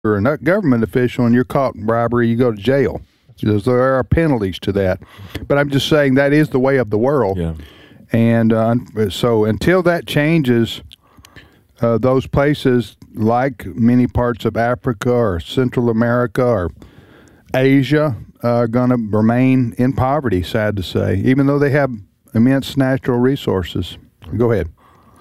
you're a government official and you're caught in bribery, you go to jail. There are penalties to that. But I'm just saying that is the way of the world. Yeah. And so until that changes, those places, like many parts of Africa or Central America or Asia, are going to remain in poverty, sad to say, even though they have immense natural resources. Go ahead.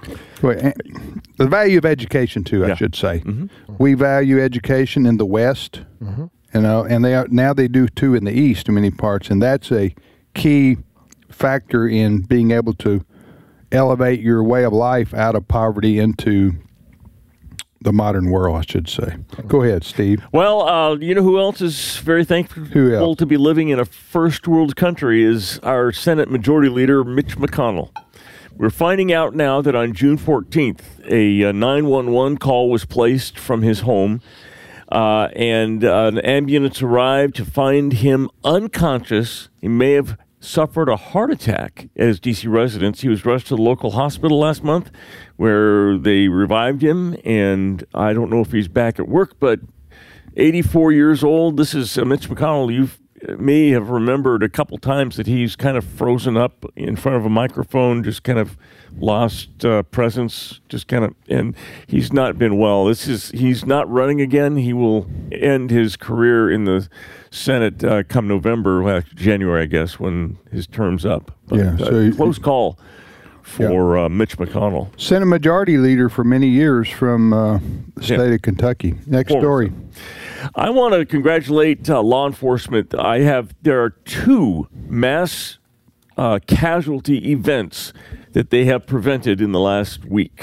The value of education, too, I should say. Mm-hmm. We value education in the West, and they do, too, in the East in many parts, and that's a key factor in being able to elevate your way of life out of poverty into the modern world, I should say. Go ahead, Steve. Well, you know who else is very thankful to be living in a first world country is our Senate Majority Leader, Mitch McConnell. We're finding out now that on June 14th, a 911 call was placed from his home, and an ambulance arrived to find him unconscious. He may have suffered a heart attack as D.C. residents. He was rushed to the local hospital last month where they revived him, and I don't know if he's back at work, but 84 years old. This is Mitch McConnell. You may have remembered a couple times that he's kind of frozen up in front of a microphone, just kind of lost presence, and he's not been well. He's not running again. He will end his career in the Senate come November, January, I guess, when his term's up. But, close call for Mitch McConnell. Senate Majority Leader for many years from the state of Kentucky. Next story. I want to congratulate law enforcement. There are 2 mass casualty events that they have prevented in the last week.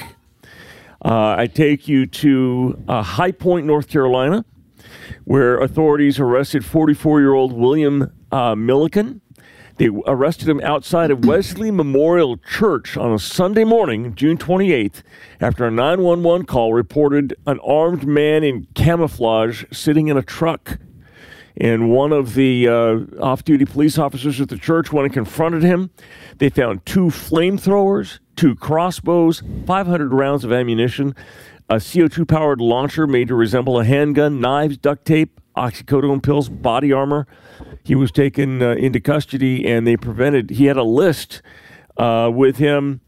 I take you to High Point, North Carolina, where authorities arrested 44-year-old William Milliken. They arrested him outside of Wesley Memorial Church on a Sunday morning, June 28th, after a 911 call reported an armed man in camouflage sitting in a truck. And one of the off-duty police officers at the church went and confronted him. They found 2 flamethrowers, 2 crossbows, 500 rounds of ammunition, a CO2-powered launcher made to resemble a handgun, knives, duct tape, oxycodone pills, body armor. He was taken into custody, and he had a list with him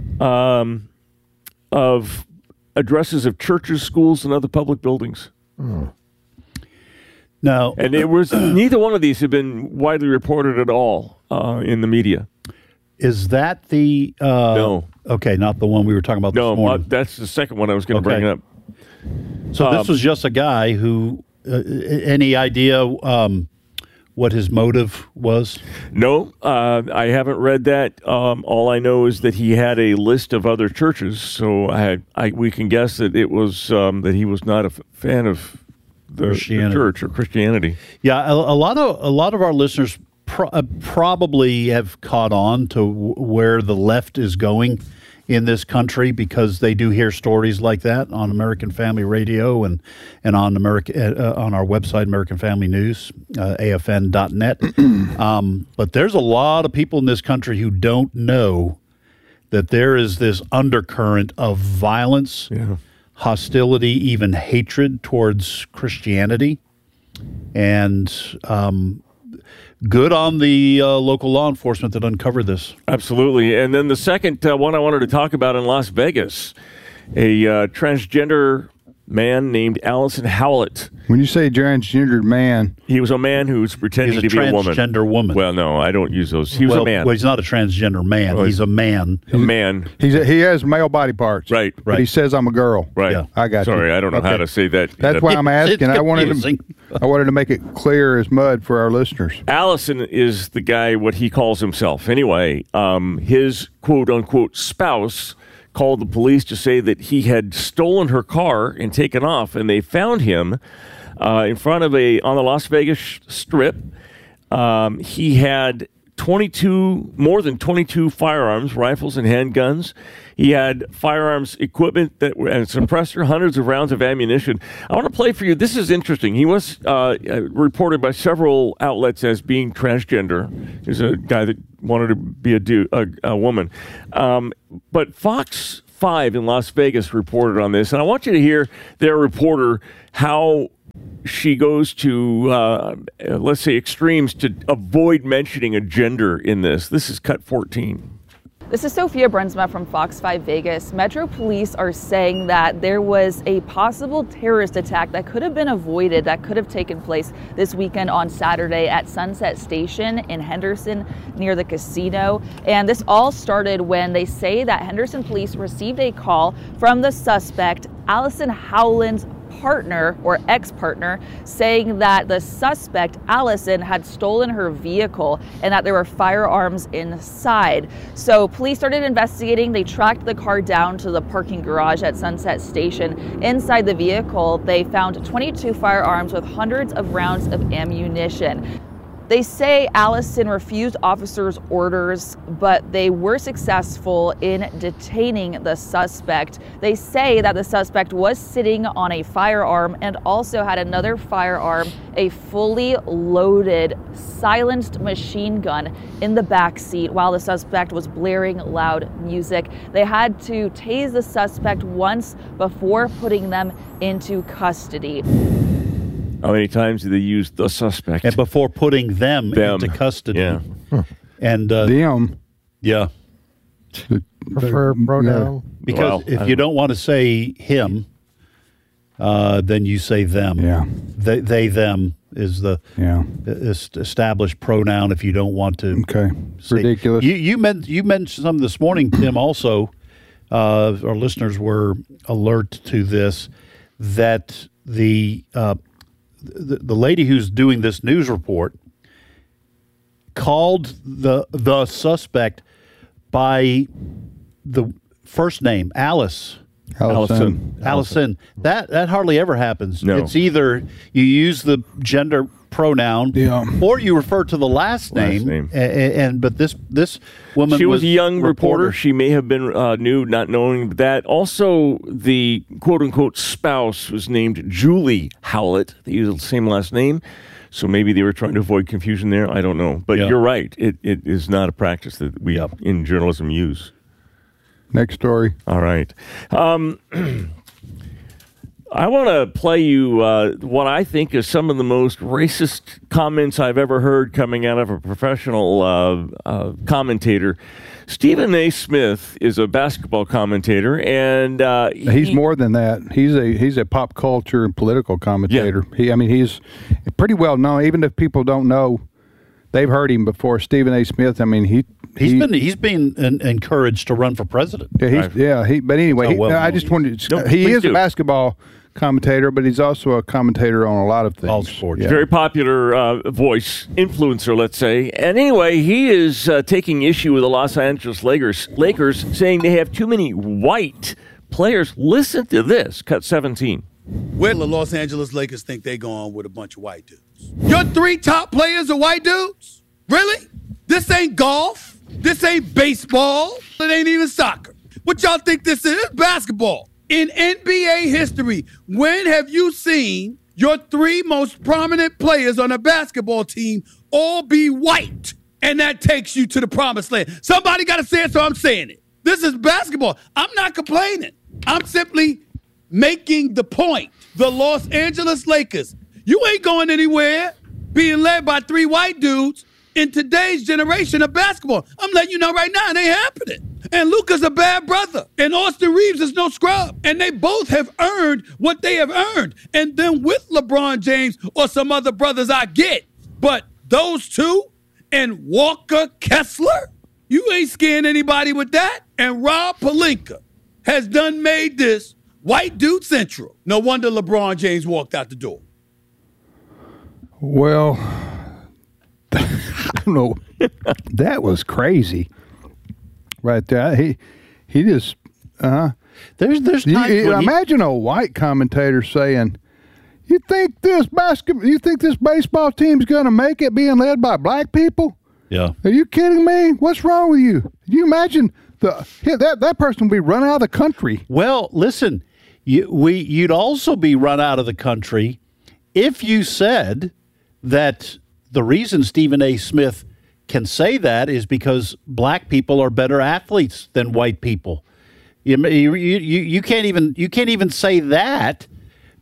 of addresses of churches, schools, and other public buildings. No. And it was neither one of these have been widely reported at all in the media. Is that the... no. Okay, not the one we were talking about this morning. No, that's the second one I was going to bring up. So this was just a guy who... any idea what his motive was? No, I haven't read that. All I know is that he had a list of other churches, so we can guess that it was that he was not a fan of the church or Christianity. Yeah, a lot of our listeners probably have caught on to where the left is going in this country because they do hear stories like that on American Family Radio and on on our website, American Family News, AFN.net. But there's a lot of people in this country who don't know that there is this undercurrent of violence, hostility, even hatred towards Christianity. And good on the local law enforcement that uncovered this. Absolutely. And then the second one I wanted to talk about in Las Vegas, a transgender man named Allison Howlett. When you say transgendered man... He was a man who was pretending to be a woman. He's a transgender woman. Well, no, I don't use those. He was a man. Well, he's not a transgender man. He's a man. A man. He has male body parts. Right. But he says, I'm a girl. Right. Yeah. I got you. Sorry, I don't know how to say that. That's why I'm asking. I wanted to make it clear as mud for our listeners. Allison is the guy, what he calls himself. Anyway, his quote-unquote spouse called the police to say that he had stolen her car and taken off, and they found him in front of on the Las Vegas Strip. He had more than 22 firearms, rifles and handguns. He had firearms equipment and a suppressor, hundreds of rounds of ammunition. I want to play for you. This is interesting. He was reported by several outlets as being transgender. He's a guy that wanted to be a woman. But Fox 5 in Las Vegas reported on this, and I want you to hear their reporter how she goes to, let's say, extremes to avoid mentioning a gender in this. This is cut 14. This is Sophia Brunsma from Fox 5 Vegas. Metro Police are saying that there was a possible terrorist attack that could have been avoided, that could have taken place this weekend on Saturday at Sunset Station in Henderson near the casino. And this all started when they say that Henderson police received a call from the suspect, Allison Howland's partner or ex-partner, saying that the suspect, Allison, had stolen her vehicle and that there were firearms inside. So police started investigating. They tracked the car down to the parking garage at Sunset Station. Inside the vehicle, they found 22 firearms with hundreds of rounds of ammunition. They say Allison refused officers' orders, but they were successful in detaining the suspect. They say that the suspect was sitting on a firearm and also had another firearm, a fully loaded, silenced machine gun in the back seat while the suspect was blaring loud music. They had to tase the suspect once before putting them into custody. How many times did they use the suspect? And before putting them into custody. Yeah. And them. Yeah. Prefer pronoun. Because if you don't want to say him, then you say them. Yeah. They them is the established pronoun if you don't want to. Okay. Say. Ridiculous. You mentioned something this morning, Tim, also. Our listeners were alert to this, that the lady who's doing this news report called the suspect by the first name, Allison. That hardly ever happens. No. It's either you use the gender pronoun or you refer to the last name. But this woman, she was a young reporter. She may have been new, not knowing that. Also, the quote-unquote spouse was named Julie Howlett. They use the same last name, so maybe they were trying to avoid confusion there. I don't know. But you're right. It is not a practice that we in journalism use. Next story. All right. I want to play you what I think is some of the most racist comments I've ever heard coming out of a professional commentator. Stephen A. Smith is a basketball commentator, and he's more than that. He's a pop culture and political commentator. Yeah. He's pretty well known. Even if people don't know, they've heard him before. Stephen A. Smith. He's been encouraged to run for president. Yeah, but anyway, I just wanted to. He is a basketball commentator, but he's also a commentator on a lot of things. All sports. Yeah. Very popular voice, influencer, let's say. And anyway, he is taking issue with the Los Angeles Lakers, saying they have too many white players. Listen to this, cut 17. Where the Los Angeles Lakers think they going with a bunch of white dudes? Your 3 top players are white dudes? Really? This ain't golf. This ain't baseball. It ain't even soccer. What y'all think this is? It's basketball. In NBA history, when have you seen your 3 most prominent players on a basketball team all be white? And that takes you to the promised land. Somebody got to say it, so I'm saying it. This is basketball. I'm not complaining. I'm simply making the point. The Los Angeles Lakers, you ain't going anywhere being led by 3 white dudes in today's generation of basketball. I'm letting you know right now, it ain't happening. And Luka's a bad brother. And Austin Reeves is no scrub. And they both have earned what they have earned. And then with LeBron James or some other brothers, I get. But those 2 and Walker Kessler, you ain't scaring anybody with that. And Rob Pelinka has done made this white dude central. No wonder LeBron James walked out the door. Well, I don't know. That was crazy. Right there, he just there's times imagine a white commentator saying, "You think this baseball team's going to make it being led by black people? Yeah, are you kidding me? What's wrong with you? Can you imagine that person would be run out of the country?" Well, listen, you'd also be run out of the country if you said that the reason Stephen A. Smith can say that is because black people are better athletes than white people. You can't even say that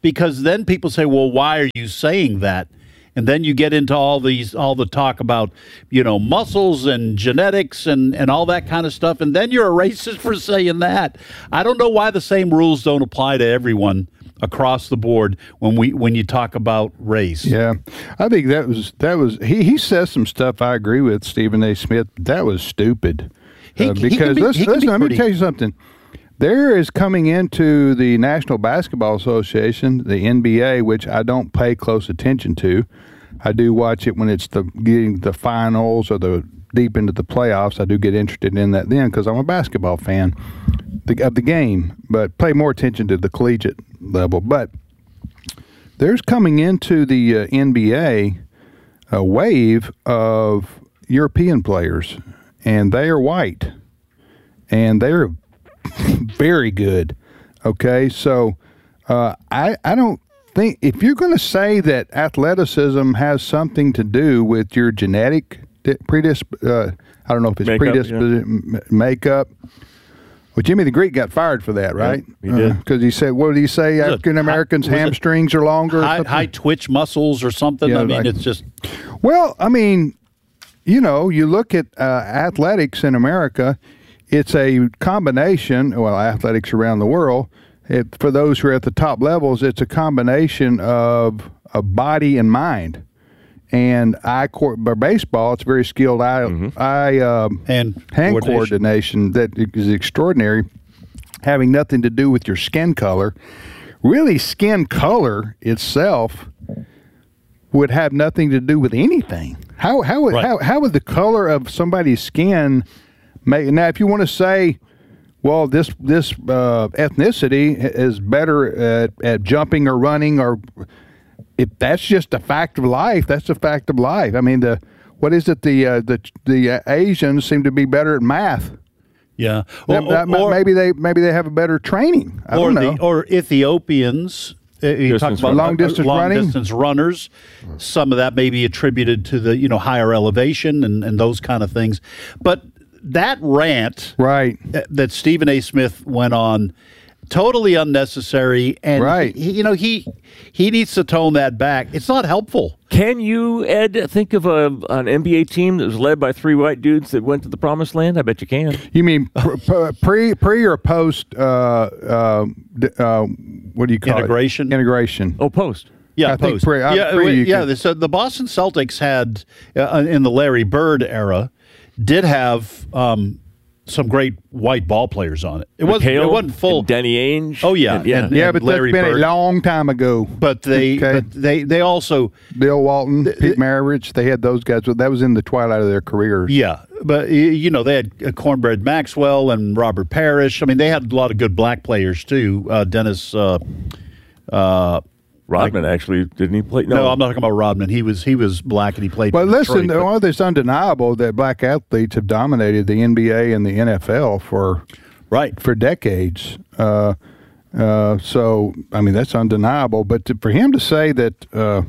because then people say, well, why are you saying that? And then you get into all the talk about, muscles and genetics and all that kind of stuff. And then you're a racist for saying that. I don't know why the same rules don't apply to everyone across the board when you talk about race. Yeah, I think that was he says some stuff I agree with, Stephen A. Smith. That was stupid. Let me tell you something. There is coming into the National Basketball Association, the NBA, which I don't pay close attention to. I do watch it when it's getting the finals or the deep into the playoffs. I do get interested in that then because I'm a basketball fan of the game, but pay more attention to the collegiate level. But there's coming into the NBA a wave of European players, and they are white, and they're very good. Okay, so I don't think if you're going to say that athleticism has something to do with your genetic I don't know if it's makeup. Well, Jimmy the Greek got fired for that, right? Yeah, he did. Because he said, what did he say? African Americans' hamstrings are longer? High twitch muscles or something? Yeah, it's just... Well, you look at athletics in America, it's a combination, athletics around the world, for those who are at the top levels, it's a combination of body and mind. And baseball, it's very skilled hand coordination that is extraordinary, having nothing to do with your skin color. Really, skin color itself would have nothing to do with anything. How would the color of somebody's skin make? Now, if you want to say, well, this ethnicity is better at jumping or running, or if that's just a fact of life, that's a fact of life. I mean, the Asians seem to be better at math. Yeah, maybe they have a better training. I don't know. Or Ethiopians. You talk about long distance runners. Some of that may be attributed to the higher elevation and those kind of things. But that rant that Stephen A. Smith went on, totally unnecessary, and he needs to tone that back. It's not helpful. Can you, Ed, think of an NBA team that was led by 3 white dudes that went to the promised land? I bet you can. You mean pre or post? What do you call integration? Integration. Oh, post. Yeah, post. So the Boston Celtics had in the Larry Bird era did have some great white ball players on it. It wasn't full. Danny Ainge. Oh yeah, but Larry that's been Bird. a long time ago. But they also Bill Walton, Pete Maravich, they had those guys. That was in the twilight of their careers. Yeah, but they had Cornbread Maxwell and Robert Parrish. I mean, they had a lot of good black players too. Dennis. Rodman, actually, didn't he play? No, I'm not talking about Rodman. He was black and he played. Well, listen, it's undeniable that black athletes have dominated the NBA and the NFL for decades. So, I mean, that's undeniable. But for him to say that,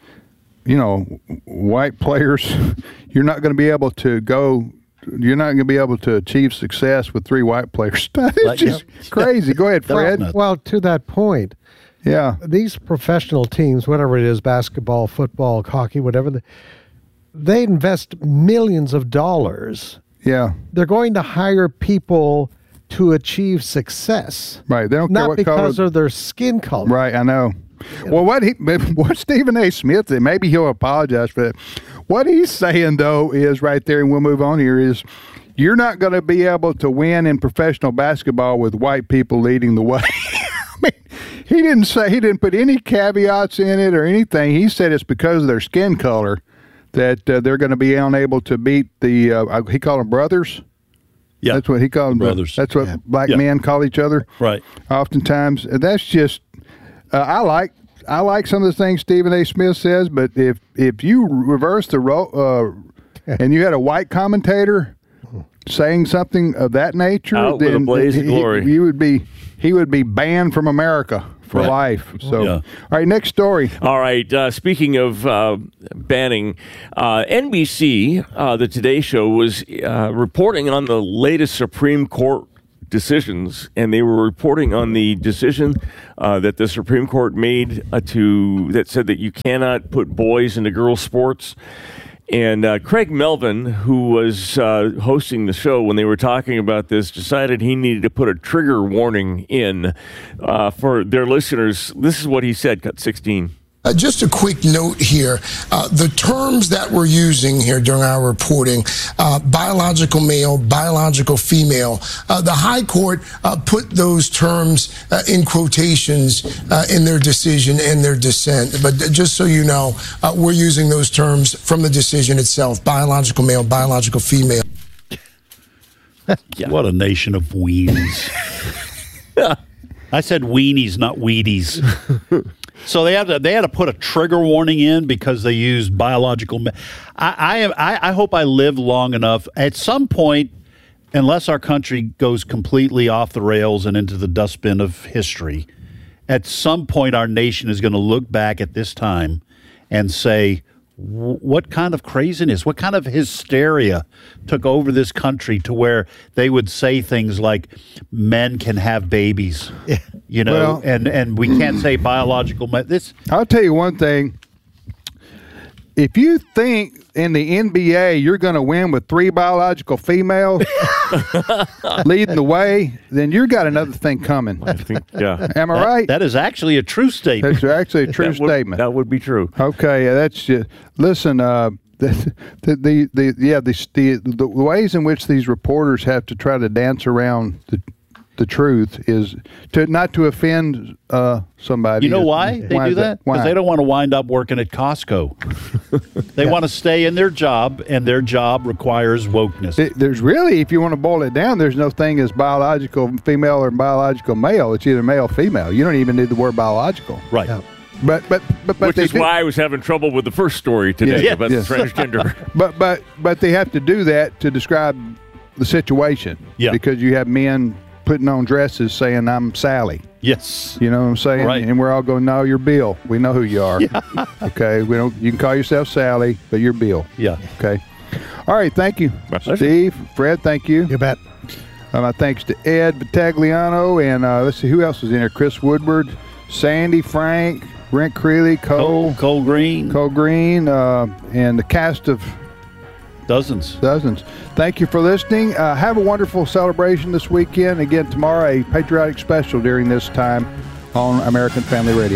white players, you're not going to be able to go. You're not going to be able to achieve success with 3 white players. That is just crazy. Go ahead, Fred. Well, to that point. Yeah. These professional teams, whatever it is, basketball, football, hockey, whatever, they invest millions of dollars. Yeah. They're going to hire people to achieve success. Right. They don't care what color. Not because of their skin color. Right, I know. Well, what Stephen A. Smith did, maybe he'll apologize for that. What he's saying, though, is right there, and we'll move on here, is you're not going to be able to win in professional basketball with white people leading the way. He didn't put any caveats in it or anything. He said it's because of their skin color that they're going to be unable to beat the. He called them brothers. Yeah, that's what he called them. Brothers. That's what black men call each other. Right. Oftentimes, that's just. I like some of the things Stephen A. Smith says, but if you reverse the role and you had a white commentator saying something of that nature, then with a blaze of glory, he would be banned from America for life. So, All right, next story. All right, speaking of banning, NBC, the Today Show, was reporting on the latest Supreme Court decisions, and they were reporting on the decision that the Supreme Court made that said that you cannot put boys into girls' sports. And Craig Melvin, who was hosting the show when they were talking about this, decided he needed to put a trigger warning in for their listeners. This is what he said, cut 16. Just a quick note here. The terms that we're using here during our reporting, biological male, biological female, the High Court put those terms in quotations in their decision and their dissent. But just so you know, we're using those terms from the decision itself, biological male, biological female. Yeah. What a nation of weenies. I said weenies, not Wheaties. So they had to put a trigger warning in because they used biological. I hope I live long enough at some point, unless our country goes completely off the rails and into the dustbin of history. At some point, our nation is going to look back at this time and say, what kind of craziness, what kind of hysteria took over this country to where they would say things like men can have babies, you know, and we can't say biological. I'll tell you one thing. If you think in the NBA you're going to win with 3 biological females leading the way, then you got another thing coming. I think, yeah. Am I right? That is actually a true statement. That's actually a true statement. That would be true. Okay, that's just, listen. The ways in which these reporters have to try to dance around the truth is not to offend somebody. You know why they do that? Because they don't want to wind up working at Costco. They want to stay in their job, and their job requires wokeness. There's really, if you want to boil it down, there's no thing as biological female or biological male. It's either male or female. You don't even need the word biological. Right. Yeah. But which is why I was having trouble with the first story today about transgender. But they have to do that to describe the situation. Yeah. Because you have men putting on dresses saying, I'm Sally. Yes. You know what I'm saying? Right. And we're all going, no, you're Bill. We know who you are. Yeah. Okay. You can call yourself Sally, but you're Bill. Yeah. Okay. All right. Thank you. Steve, Fred, thank you. You bet. My thanks to Ed Vitagliano, and let's see, who else was in there? Chris Woodward, Sandy, Frank, Brent Creeley, Cole Green, and the cast of Dozens. Thank you for listening. Have a wonderful celebration this weekend. Again, tomorrow, a patriotic special during this time on American Family Radio.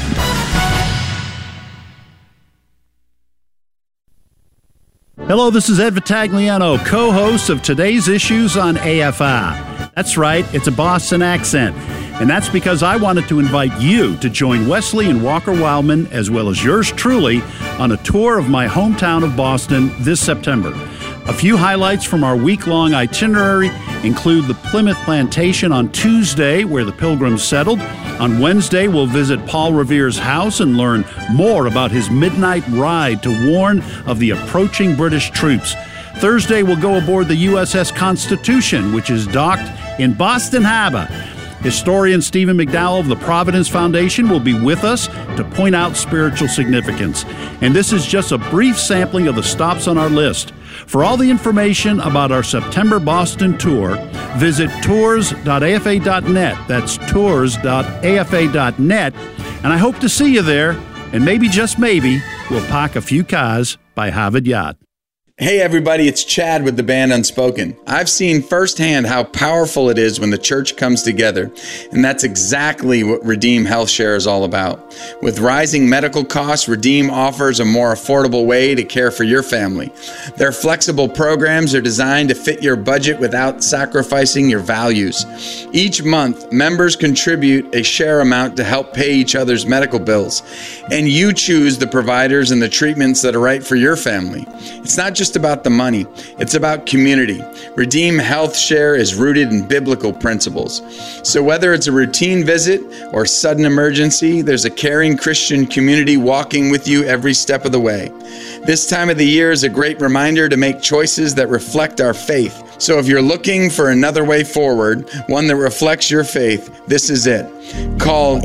Hello, this is Ed Vitagliano, co-host of today's issues on AFI. That's right, it's a Boston accent. And that's because I wanted to invite you to join Wesley and Walker Wildman, as well as yours truly, on a tour of my hometown of Boston this September. A few highlights from our week-long itinerary include the Plymouth Plantation on Tuesday, where the Pilgrims settled. On Wednesday, we'll visit Paul Revere's house and learn more about his midnight ride to warn of the approaching British troops. Thursday, we'll go aboard the USS Constitution, which is docked in Boston Harbor. Historian Stephen McDowell of the Providence Foundation will be with us to point out spiritual significance. And this is just a brief sampling of the stops on our list. For all the information about our September Boston tour, visit tours.afa.net. That's tours.afa.net. And I hope to see you there. And maybe, just maybe, we'll park a few cars by Harvard Yacht. Hey everybody, it's Chad with the band Unspoken. I've seen firsthand how powerful it is when the church comes together, and that's exactly what Redeem Health Share is all about. With rising medical costs, Redeem offers a more affordable way to care for your family. Their flexible programs are designed to fit your budget without sacrificing your values. Each month, members contribute a share amount to help pay each other's medical bills, and you choose the providers and the treatments that are right for your family. It's not just about the money, it's about community. Redeem Health Share is rooted in biblical principles. So whether it's a routine visit or sudden emergency, there's a caring Christian community walking with you every step of the way. This time of the year is a great reminder to make choices that reflect our faith. So if you're looking for another way forward, one that reflects your faith, this is it. Call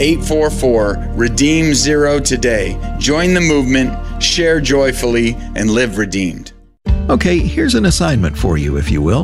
844-REDEEM-0 today. Join the movement, share joyfully, and live redeemed. Okay, here's an assignment for you, if you will.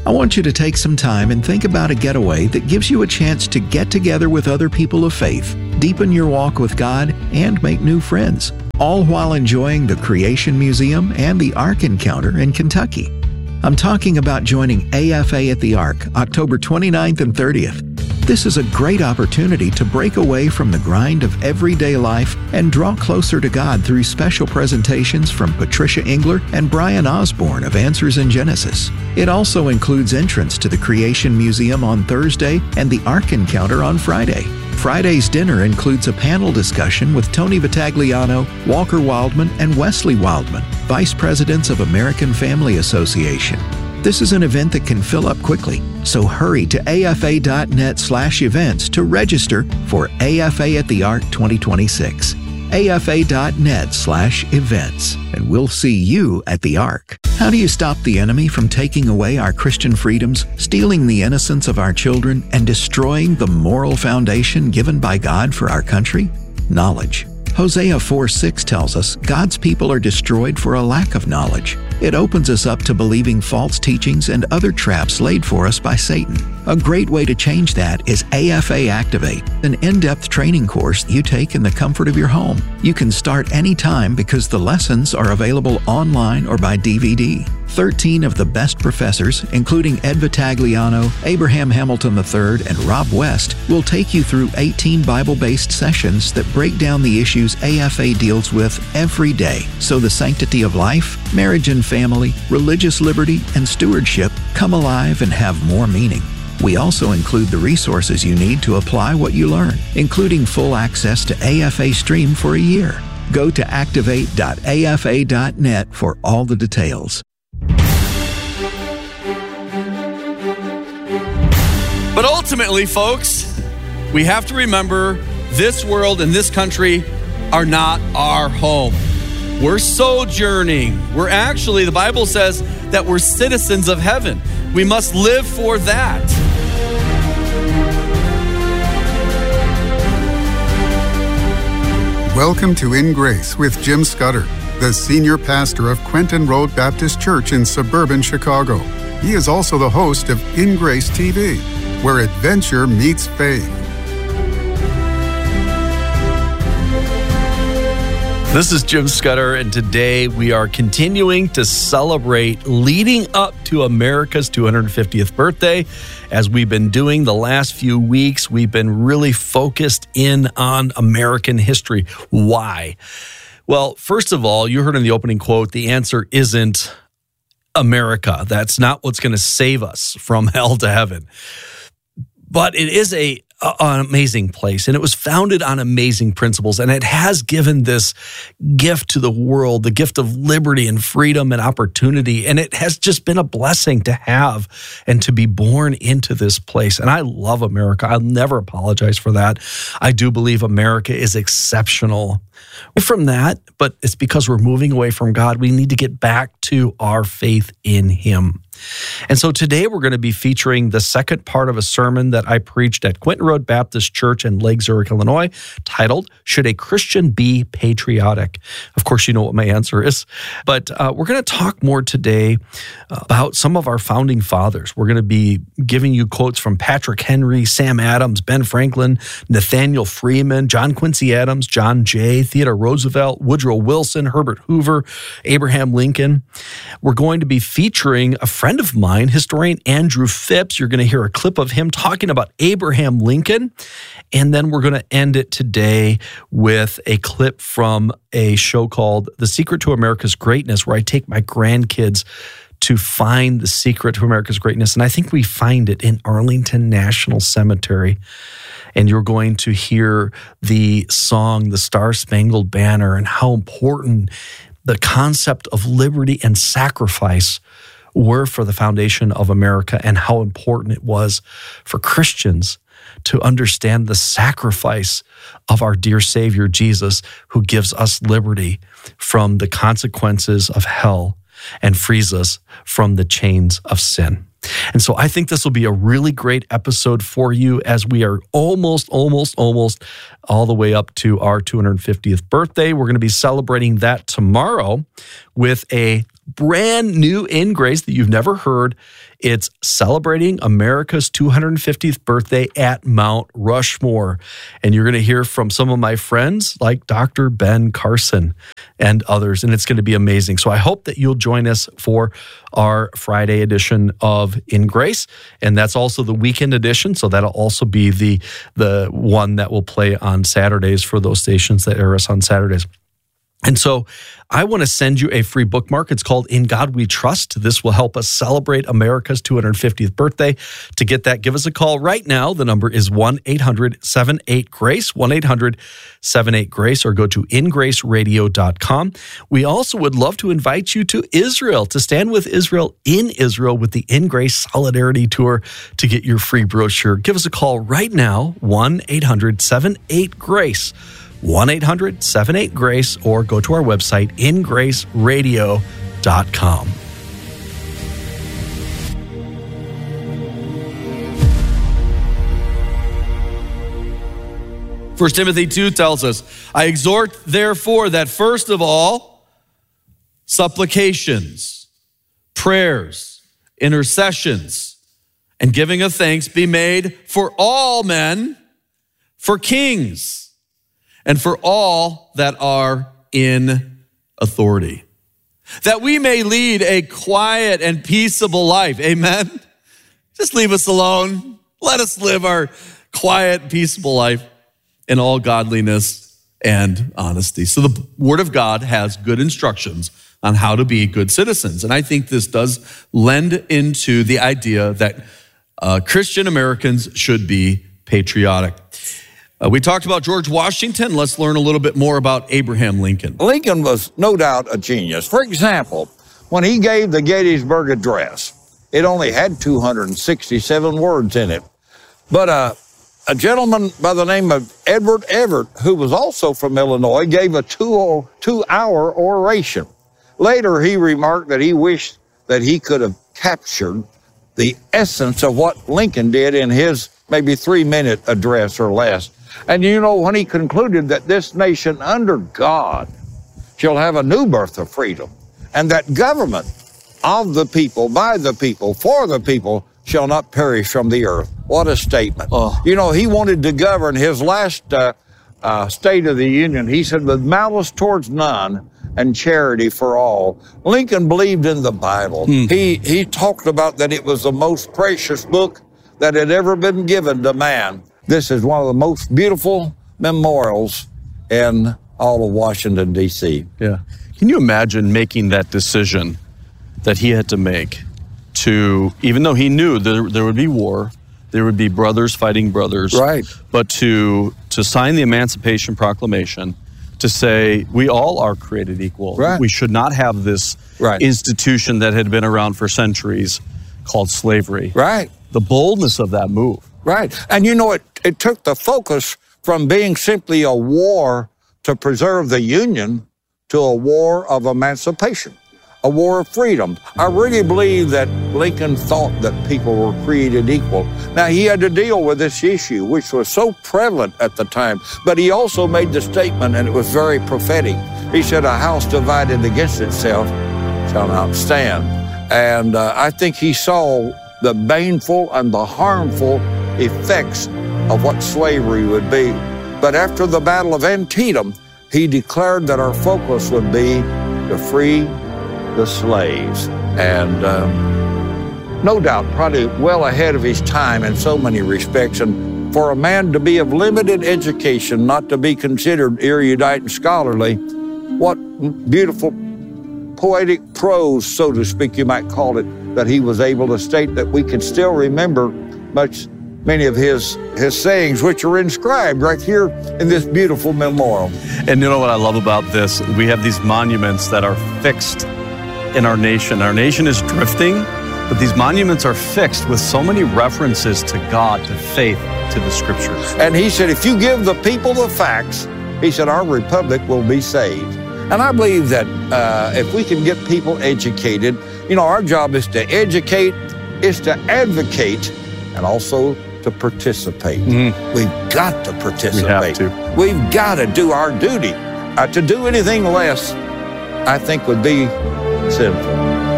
I want you to take some time and think about a getaway that gives you a chance to get together with other people of faith, deepen your walk with God, and make new friends, all while enjoying the Creation Museum and the Ark Encounter in Kentucky. I'm talking about joining AFA at the Ark, October 29th and 30th. This is a great opportunity to break away from the grind of everyday life and draw closer to God through special presentations from Patricia Engler and Brian Osborne of Answers in Genesis. It also includes entrance to the Creation Museum on Thursday and the Ark Encounter on Friday. Friday's dinner includes a panel discussion with Tony Vitagliano, Walker Wildman, and Wesley Wildman, Vice Presidents of American Family Association. This is an event that can fill up quickly, so hurry to afa.net/events to register for AFA at the Ark 2026. afa.net/events, and we'll see you at the Ark. How do you stop the enemy from taking away our Christian freedoms, stealing the innocence of our children, and destroying the moral foundation given by God for our country? Knowledge. Hosea 4:6 tells us God's people are destroyed for a lack of knowledge. It opens us up to believing false teachings and other traps laid for us by Satan. A great way to change that is AFA Activate, an in-depth training course you take in the comfort of your home. You can start anytime because the lessons are available online or by DVD. 13 of the best professors, including Ed Vitagliano, Abraham Hamilton III, and Rob West, will take you through 18 Bible-based sessions that break down the issues AFA deals with every day, so the sanctity of life, marriage and family, religious liberty, and stewardship come alive and have more meaning. We also include the resources you need to apply what you learn, including full access to AFA Stream for a year. Go to activate.afa.net for all the details. But ultimately, folks, we have to remember this world and this country are not our home. We're sojourning. We're actually, the Bible says that we're citizens of heaven. We must live for that. Welcome to In Grace with Jim Scudder, the senior pastor of Quentin Road Baptist Church in suburban Chicago. He is also the host of In Grace TV, where adventure meets faith. This is Jim Scudder, and today we are continuing to celebrate leading up to America's 250th birthday. As we've been doing the last few weeks, we've been really focused in on American history. Why? Well, first of all, you heard in the opening quote, the answer isn't America. That's not what's going to save us from hell to heaven. But it is an amazing place, and it was founded on amazing principles, and it has given this gift to the world, the gift of liberty and freedom and opportunity, and it has just been a blessing to have and to be born into this place. And I love America. I'll never apologize for that. I do believe America is exceptional. From that, but it's because we're moving away from God. We need to get back to our faith in Him. And so today we're going to be featuring the second part of a sermon that I preached at Quentin Road Baptist Church in Lake Zurich, Illinois, titled, Should a Christian Be Patriotic? Of course, you know what my answer is. But we're going to talk more today about some of our founding fathers. We're going to be giving you quotes from Patrick Henry, Sam Adams, Ben Franklin, Nathaniel Freeman, John Quincy Adams, John Jay, Theodore Roosevelt, Woodrow Wilson, Herbert Hoover, Abraham Lincoln. We're going to be featuring a friend of mine, historian Andrew Phipps. You're going to hear a clip of him talking about Abraham Lincoln. And then we're going to end it today with a clip from a show called The Secret to America's Greatness, where I take my grandkids to find the secret to America's greatness. And I think we find it in Arlington National Cemetery. And you're going to hear the song, The Star-Spangled Banner, and how important the concept of liberty and sacrifice were for the foundation of America, and how important it was for Christians to understand the sacrifice of our dear Savior Jesus, who gives us liberty from the consequences of hell and frees us from the chains of sin. And so I think this will be a really great episode for you, as we are almost all the way up to our 250th birthday. We're going to be celebrating that tomorrow with a brand new in Grace that you've never heard. It's celebrating America's 250th birthday at Mount Rushmore. And you're going to hear from some of my friends like Dr. Ben Carson and others, and it's going to be amazing. So I hope that you'll join us for our Friday edition of In Grace, and that's also the weekend edition, so that'll also be the one that will play on Saturdays for those stations that air us on Saturdays. And so I want to send you a free bookmark. It's called In God We Trust. This will help us celebrate America's 250th birthday. To get that, give us a call right now. The number is 1-800-78-GRACE, 1-800-78-GRACE, or go to ingraceradio.com. We also would love to invite you to Israel, to stand with Israel in Israel with the In Grace Solidarity Tour to get your free brochure. Give us a call right now, 1-800-78-GRACE. 1-800-78-GRACE, or go to our website, ingraceradio.com. 1 Timothy 2 tells us, I exhort, therefore, that first of all, supplications, prayers, intercessions, and giving of thanks be made for all men, for kings, and for all that are in authority, that we may lead a quiet and peaceable life. Amen? Just leave us alone. Let us live our quiet, peaceable life in all godliness and honesty. So the Word of God has good instructions on how to be good citizens. And I think this does lend into the idea that Christian Americans should be patriotic. We talked about George Washington. Let's learn a little bit more about Abraham Lincoln. Lincoln was no doubt a genius. For example, when he gave the Gettysburg Address, it only had 267 words in it. But a gentleman by the name of Edward Everett, who was also from Illinois, gave a two-hour oration. Later, he remarked that he wished that he could have captured the essence of what Lincoln did in his maybe 3-minute address or less. And you know, when he concluded that this nation under God shall have a new birth of freedom, and that government of the people, by the people, for the people, shall not perish from the earth. What a statement. You know, he wanted to govern his last State of the Union. He said, with malice towards none and charity for all. Lincoln believed in the Bible. He talked about that it was the most precious book that had ever been given to man. This is one of the most beautiful memorials in all of Washington, D.C. Yeah. Can you imagine making that decision that he had to make to, even though he knew there would be war, there would be brothers fighting brothers, right? But to sign the Emancipation Proclamation, to say we all are created equal. Right. We should not have this institution that had been around for centuries called slavery. Right. The boldness of that move. Right. And you know, it took the focus from being simply a war to preserve the Union to a war of emancipation, a war of freedom. I really believe that Lincoln thought that people were created equal. Now, he had to deal with this issue, which was so prevalent at the time, but he also made the statement, and it was very prophetic. He said, a house divided against itself shall not stand. And I think he saw the baneful and the harmful effects of what slavery would be. But after the Battle of Antietam, he declared that our focus would be to free the slaves. And no doubt, probably well ahead of his time in so many respects. And for a man to be of limited education, not to be considered erudite and scholarly, what beautiful poetic prose, so to speak, you might call it, that he was able to state that we can still remember many of his sayings, which are inscribed right here in this beautiful memorial. And you know what I love about this? We have these monuments that are fixed in our nation. Our nation is drifting, but these monuments are fixed with so many references to God, to faith, to the scriptures. And he said, if you give the people the facts, he said, our republic will be saved. And I believe that if we can get people educated, you know, our job is to educate, is to advocate, and also to participate. We've got to participate. We have to. We've got to do our duty. To do anything less, I think, would be sinful.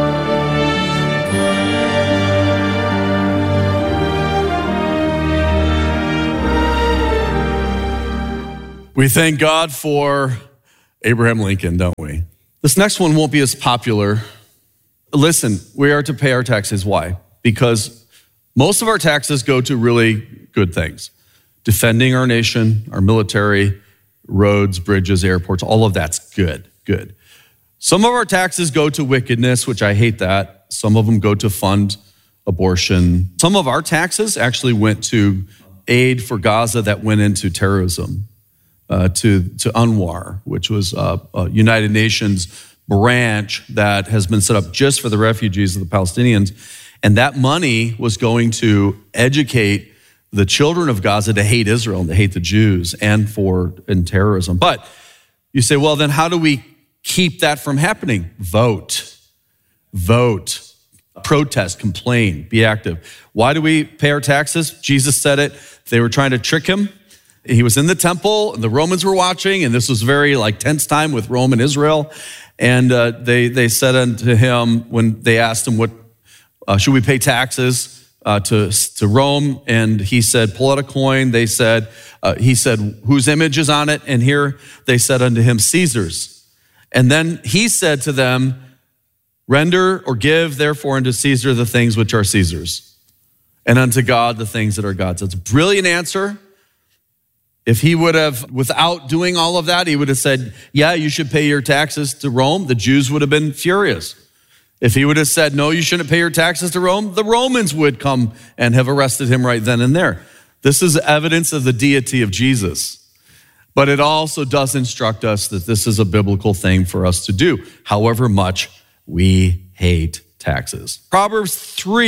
We thank God for Abraham Lincoln, don't we? This next one won't be as popular. Listen, we are to pay our taxes. Why? Because most of our taxes go to really good things. Defending our nation, our military, roads, bridges, airports, all of that's good. Some of our taxes go to wickedness, which I hate that. Some of them go to fund abortion. Some of our taxes actually went to aid for Gaza that went into terrorism. To UNRWA, which was a United Nations branch that has been set up just for the refugees of the Palestinians. And that money was going to educate the children of Gaza to hate Israel and to hate the Jews and terrorism. But you say, well, then how do we keep that from happening? Vote, protest, complain, be active. Why do we pay our taxes? Jesus said it. They were trying to trick him. He was in the temple, and the Romans were watching, and this was very tense time with Rome and Israel. And they said unto him, when they asked him, "What should we pay taxes to Rome?" And he said, "Pull out a coin." He said, "Whose image is on it?" And here they said unto him, "Caesar's." And then he said to them, "Render or give therefore unto Caesar the things which are Caesar's, and unto God the things that are God's." That's a brilliant answer. If he would have, without doing all of that, he would have said, yeah, you should pay your taxes to Rome, the Jews would have been furious. If he would have said, no, you shouldn't pay your taxes to Rome, the Romans would come and have arrested him right then and there. This is evidence of the deity of Jesus. But it also does instruct us that this is a biblical thing for us to do, however much we hate taxes. Proverbs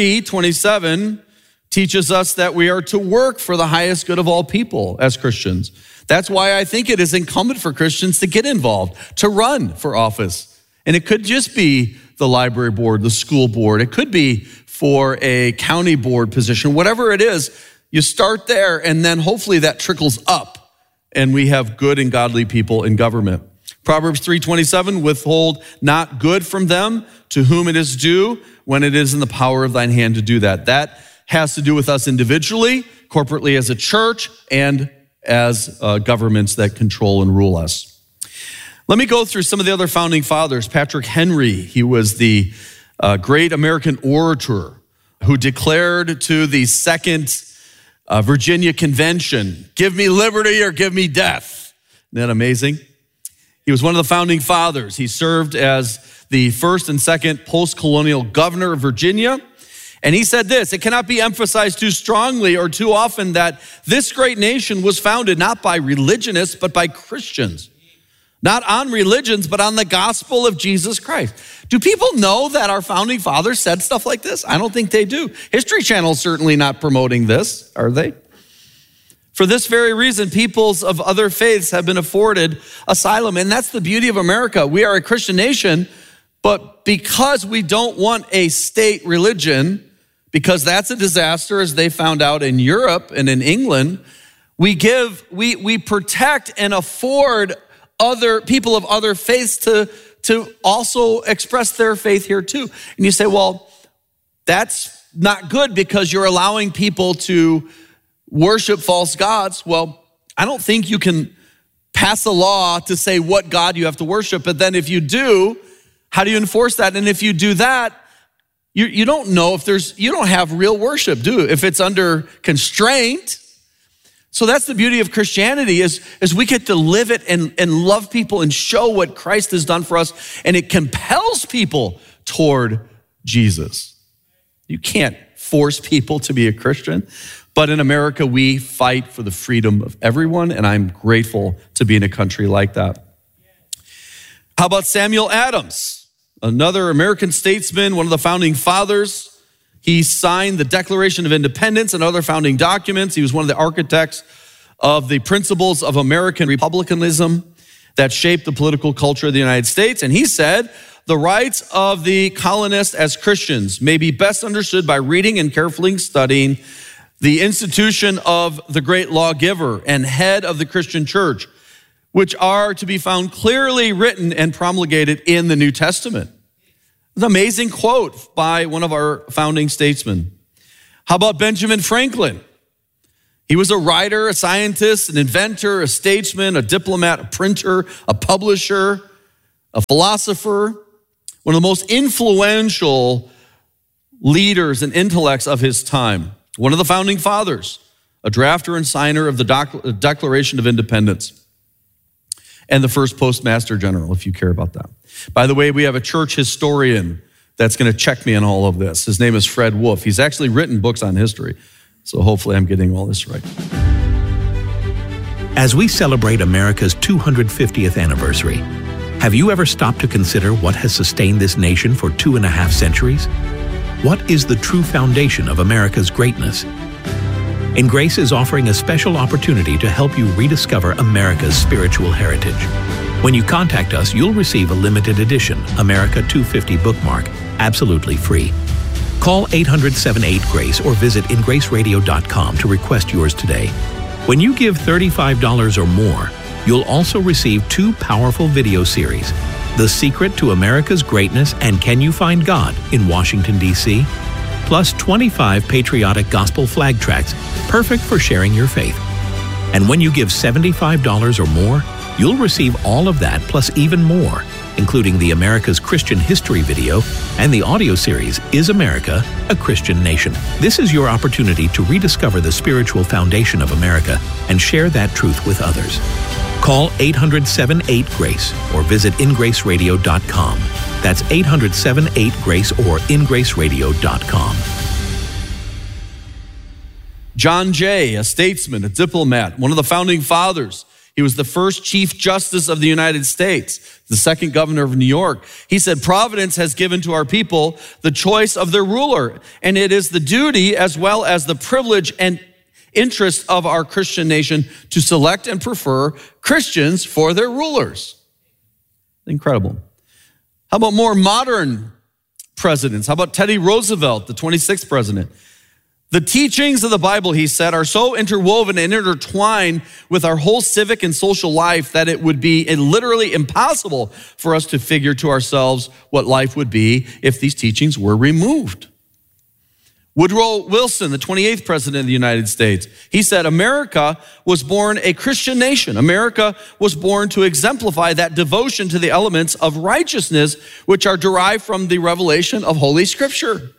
3:27 teaches us that we are to work for the highest good of all people as Christians. That's why I think it is incumbent for Christians to get involved, to run for office. And it could just be the library board, the school board. It could be for a county board position. Whatever it is, you start there, and then hopefully that trickles up, and we have good and godly people in government. Proverbs 3:27, withhold not good from them to whom it is due when it is in the power of thine hand to do that. That has to do with us individually, corporately as a church, and as governments that control and rule us. Let me go through some of the other founding fathers. Patrick Henry, he was the great American orator who declared to the Second Virginia Convention, "Give me liberty or give me death." Isn't that amazing? He was one of the founding fathers. He served as the first and second post-colonial governor of Virginia. And he said this, "It cannot be emphasized too strongly or too often that this great nation was founded not by religionists, but by Christians. Not on religions, but on the gospel of Jesus Christ." Do people know that our founding fathers said stuff like this? I don't think they do. History Channel's certainly not promoting this, are they? For this very reason, peoples of other faiths have been afforded asylum. And that's the beauty of America. We are a Christian nation, but because we don't want a state religion, because that's a disaster, as they found out in Europe and in England, we protect and afford other people of other faiths to also express their faith here too. And you say, well, that's not good because you're allowing people to worship false gods. Well, I don't think you can pass a law to say what God you have to worship, but then if you do, how do you enforce that? And if you do that, you don't know if you don't have real worship, do you? If it's under constraint. So that's the beauty of Christianity is we get to live it and love people and show what Christ has done for us, and it compels people toward Jesus. You can't force people to be a Christian, but in America, we fight for the freedom of everyone, and I'm grateful to be in a country like that. How about Samuel Adams? Another American statesman, one of the founding fathers. He signed the Declaration of Independence and other founding documents. He was one of the architects of the principles of American republicanism that shaped the political culture of the United States. And he said, the rights of the colonists as Christians may be best understood by reading and carefully studying the institution of the great lawgiver and head of the Christian church, which are to be found clearly written and promulgated in the New Testament. It's an amazing quote by one of our founding statesmen. How about Benjamin Franklin? He was a writer, a scientist, an inventor, a statesman, a diplomat, a printer, a publisher, a philosopher, one of the most influential leaders and intellects of his time, one of the founding fathers, a drafter and signer of the Declaration of Independence, and the first postmaster general, if you care about that. By the way, we have a church historian that's going to check me on all of this. His name is Fred Wolf. He's actually written books on history, so hopefully I'm getting all this right. As we celebrate America's 250th anniversary, have you ever stopped to consider what has sustained this nation for 2.5 centuries? What is the true foundation of America's greatness? InGrace is offering a special opportunity to help you rediscover America's spiritual heritage. When you contact us, you'll receive a limited edition America 250 bookmark, absolutely free. Call 800-78-GRACE or visit ingraceradio.com to request yours today. When you give $35 or more, you'll also receive 2 powerful video series, The Secret to America's Greatness and Can You Find God in Washington, D.C., plus 25 patriotic gospel flag tracts, perfect for sharing your faith. And when you give $75 or more, you'll receive all of that plus even more, including the America's Christian History video and the audio series, Is America a Christian Nation? This is your opportunity to rediscover the spiritual foundation of America and share that truth with others. Call 800-78-GRACE or visit ingraceradio.com. That's 800-78-GRACE or ingraceradio.com. John Jay, a statesman, a diplomat, one of the founding fathers. He was the first Chief Justice of the United States, the second governor of New York. He said, Providence has given to our people the choice of their ruler, and it is the duty as well as the privilege and interest of our Christian nation to select and prefer Christians for their rulers. Incredible. How about more modern presidents? How about Teddy Roosevelt, the 26th president? The teachings of the Bible, he said, are so interwoven and intertwined with our whole civic and social life that it would be literally impossible for us to figure to ourselves what life would be if these teachings were removed. Woodrow Wilson, the 28th president of the United States, he said, America was born a Christian nation. America was born to exemplify that devotion to the elements of righteousness which are derived from the revelation of Holy Scripture.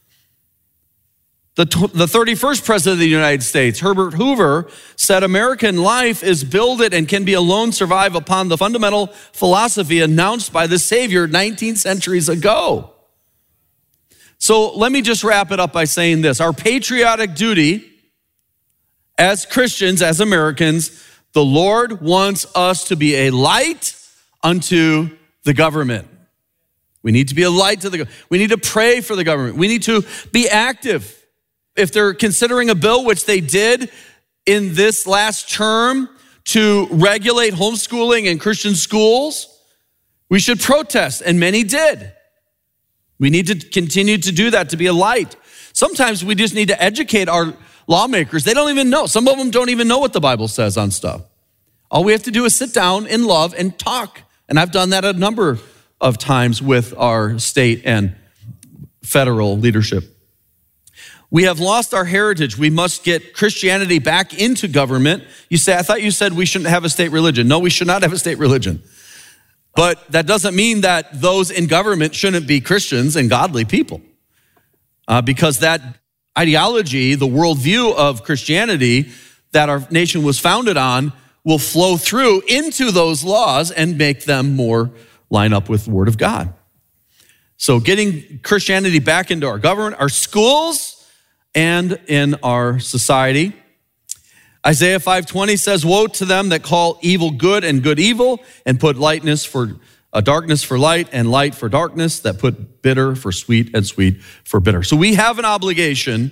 The 31st president of the United States, Herbert Hoover, said American life is builded and can be alone survive upon the fundamental philosophy announced by the Savior 19 centuries ago. So let me just wrap it up by saying this. Our patriotic duty as Christians, as Americans, the Lord wants us to be a light unto the government. We need to be a light to the government. We need to pray for the government. We need to be active. If they're considering a bill, which they did in this last term, to regulate homeschooling in Christian schools, we should protest, and many did. We need to continue to do that, to be a light. Sometimes we just need to educate our lawmakers. They don't even know. Some of them don't even know what the Bible says on stuff. All we have to do is sit down in love and talk. And I've done that a number of times with our state and federal leadership. We have lost our heritage. We must get Christianity back into government. You say, I thought you said we shouldn't have a state religion. No, we should not have a state religion. But that doesn't mean that those in government shouldn't be Christians and godly people. Because that ideology, the worldview of Christianity that our nation was founded on, will flow through into those laws and make them more line up with the Word of God. So getting Christianity back into our government, our schools, and in our society. Isaiah 5:20 says, woe to them that call evil good and good evil, and put darkness for light and light for darkness, that put bitter for sweet and sweet for bitter. So we have an obligation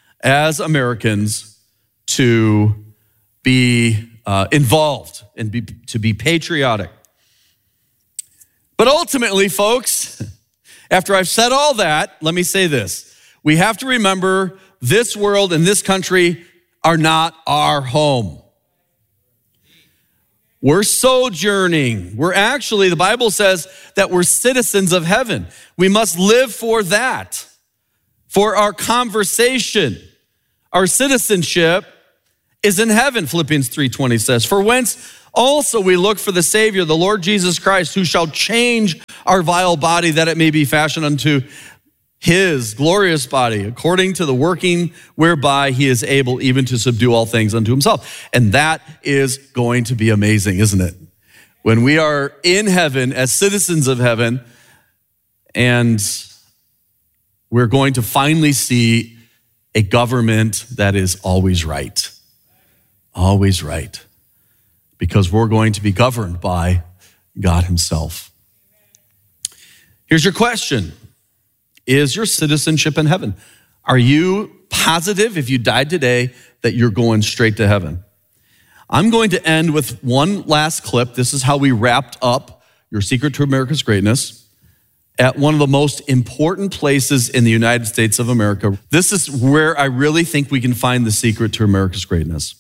as Americans to be involved and to be patriotic. But ultimately, folks, after I've said all that, let me say this. We have to remember this world and this country are not our home. We're sojourning. We're actually, the Bible says that we're citizens of heaven. We must live for that, for our conversation. Our citizenship is in heaven, Philippians 3:20 says. For whence also we look for the Savior, the Lord Jesus Christ, who shall change our vile body that it may be fashioned unto his glorious body, according to the working whereby he is able even to subdue all things unto himself. And that is going to be amazing, isn't it? When we are in heaven as citizens of heaven, and we're going to finally see a government that is always right. Always right. Because we're going to be governed by God himself. Here's your question. Is your citizenship in heaven? Are you positive if you died today that you're going straight to heaven? I'm going to end with one last clip. This is how we wrapped up Your Secret to America's Greatness at one of the most important places in the United States of America. This is where I really think we can find the secret to America's greatness.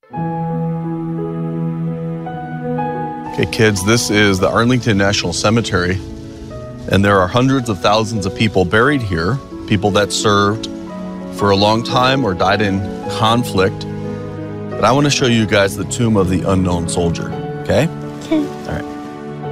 Okay, kids, this is the Arlington National Cemetery. And there are hundreds of thousands of people buried here, people that served for a long time or died in conflict. But I want to show you guys the tomb of the unknown soldier, okay? Okay. All right.